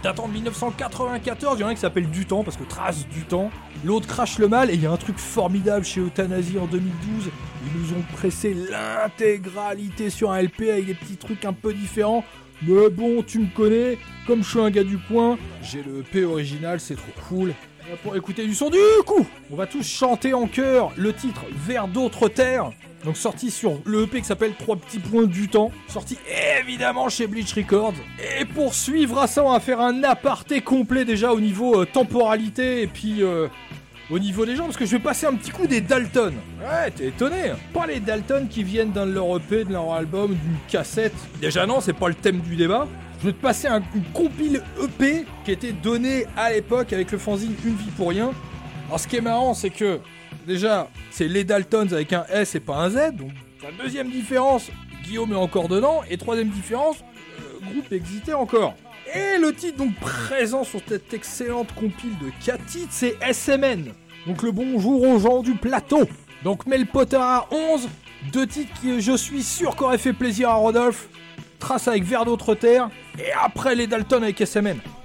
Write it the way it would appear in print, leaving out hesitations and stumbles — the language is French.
datant de 1994, il y en a un qui s'appelle Du Temps, parce que trace du temps. L'autre Crache le mal, et il y a un truc formidable chez Euthanasie en 2012. Ils nous ont pressé l'intégralité sur un LP avec des petits trucs un peu différents. Mais bon, tu me connais, comme je suis un gars du coin, j'ai le EP original, c'est trop cool. Pour écouter du son, du coup, on va tous chanter en chœur le titre Vers d'autres terres. Donc sorti sur le EP qui s'appelle 3 petits points du temps, sorti évidemment chez Bleach Records. Et pour suivre à ça, on va faire un aparté complet déjà au niveau temporalité et puis au niveau des gens, parce que je vais passer un petit coup des Dalton. Ouais, t'es étonné, hein. Pas les Dalton qui viennent d'un de leur EP, de leur album, d'une cassette. Déjà non, c'est pas le thème du débat. Je vais te passer une compile EP qui était donnée à l'époque avec le fanzine Une vie pour rien. Alors ce qui est marrant, c'est que déjà, c'est les Daltons avec un S et pas un Z. Donc la deuxième différence, Guillaume est encore dedans. Et troisième différence, le groupe existait encore. Et le titre donc présent sur cette excellente compile de 4 titres, c'est SMN. Donc le bonjour aux gens du plateau. Donc Mel Potter à 11, 2 titres qui je suis sûr qu'auraient fait plaisir à Rodolphe. Trace avec Vers d'autres terres. Et après les Dalton avec SMN.